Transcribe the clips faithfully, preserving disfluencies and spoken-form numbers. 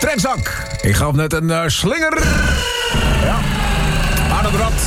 Trekzak. Ik gaf net een uh, slinger. Ja. Aan het rad.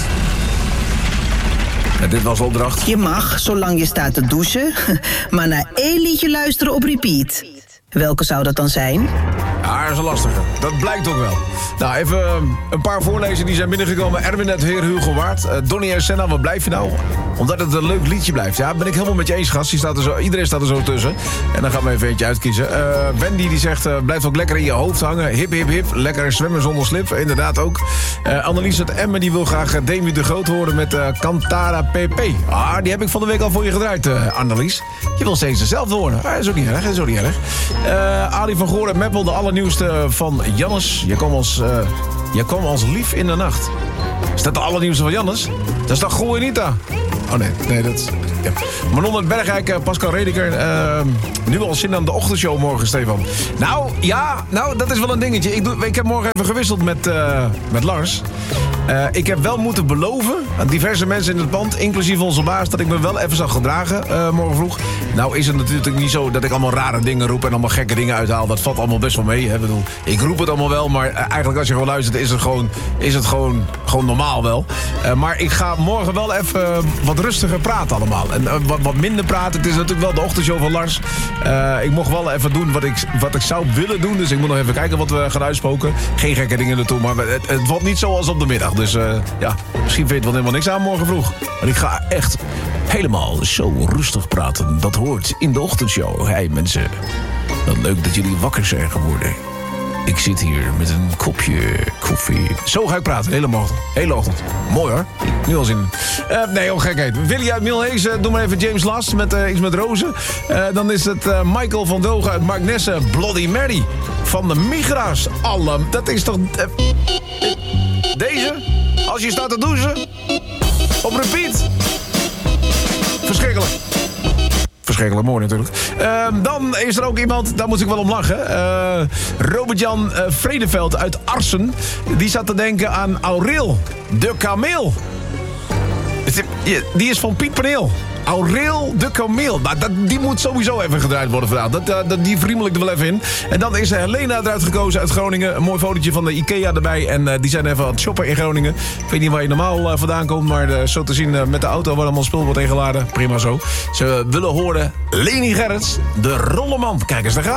En dit was de opdracht. Je mag, zolang je staat te douchen, maar naar één liedje luisteren op repeat. Welke zou dat dan zijn? Ja, dat is een lastige. Dat blijkt ook wel. Nou, even uh, een paar voorlezen die zijn binnengekomen. Erwin het Heer Hugo Waard. Uh, Donnie en Senna, wat blijf je nou? Omdat het een leuk liedje blijft. Ja, ben ik helemaal met je eens, gast. Die staat er zo, iedereen staat er zo tussen. En dan gaan we even eentje uitkiezen. Uh, Wendy die zegt, uh, blijft ook lekker in je hoofd hangen. Hip, hip, hip. Lekker zwemmen zonder slip. Inderdaad ook. Uh, Annelies uit Emmen die wil graag uh, Demi de Groot horen met uh, Cantara P P. Ah, die heb ik van de week al voor je gedraaid, uh, Annelies. Je wil steeds dezelfde horen. Ah, is ook niet erg, is ook niet erg. Uh, Ali van Goor en Meppel, de allernieuwste van Jannes. Je kwam als, uh, je kwam als lief in de nacht. Is dat de allernieuwste van Jannes? Dat is toch Goeie-Nita? Oh nee, nee, dat is... Ja. Manon uit Bergijk, Pascal Rediker. Uh, nu al zin aan de ochtendshow morgen, Stefan. Nou, ja, nou, dat is wel een dingetje. Ik, doe, ik heb morgen even gewisseld met, uh, met Lars. Uh, ik heb wel moeten beloven aan diverse mensen in het pand, inclusief onze baas, dat ik me wel even zou gedragen uh, morgen vroeg. Nou is het natuurlijk niet zo dat ik allemaal rare dingen roep en allemaal gekke dingen uithaal. Dat valt allemaal best wel mee. Hè? Ik bedoel, ik roep het allemaal wel, maar uh, eigenlijk als je gewoon luistert is het gewoon, is het gewoon, gewoon normaal wel. Uh, maar ik ga morgen wel even uh, wat rustiger praten allemaal. En uh, wat, wat minder praten. Het is natuurlijk wel de ochtendshow van Lars. Uh, ik mocht wel even doen wat ik, wat ik zou willen doen. Dus ik moet nog even kijken wat we gaan uitspoken. Geen gekke dingen naartoe, maar het, het wordt niet zoals op de middag. Dus uh, ja, misschien vind je het wel helemaal niks aan morgen vroeg. Maar ik ga echt helemaal zo rustig praten. Dat hoort in de ochtendshow. Hey mensen, wat leuk dat jullie wakker zijn geworden. Ik zit hier met een kopje koffie. Zo ga ik praten, hele ochtend. Hele ochtend. Mooi hoor. Nu al zin. Uh, nee, oh gekheid. Willy uit Milhezen, doe maar even James Last met uh, iets met rozen. Uh, dan is het uh, Michael van Dogen uit Marknesse. Bloody Mary van de Migra's. Alle, dat is toch... Uh, deze? Als je staat te douchen? Op repeat? Verschrikkelijk. Verschrikkelijk mooi natuurlijk. Uh, dan is er ook iemand, daar moet ik wel om lachen. Uh, Robert-Jan uh, Vredeveld uit Arsen. Die zat te denken aan Aureel de Kameel. Die is van Piet Paneel. Aureel de Kameel. Nou, dat, die moet sowieso even gedraaid worden vandaag. Dat, uh, dat, die vriendelijk er wel even in. En dan is Helena eruit gekozen uit Groningen. Een mooi fotootje van de Ikea erbij. En uh, die zijn even aan het shoppen in Groningen. Ik weet niet waar je normaal uh, vandaan komt. Maar uh, zo te zien uh, met de auto waar allemaal spul wordt ingeladen. Prima zo. Ze willen horen Leni Gerrits, de Rolleman. Kijk eens, daar gaat.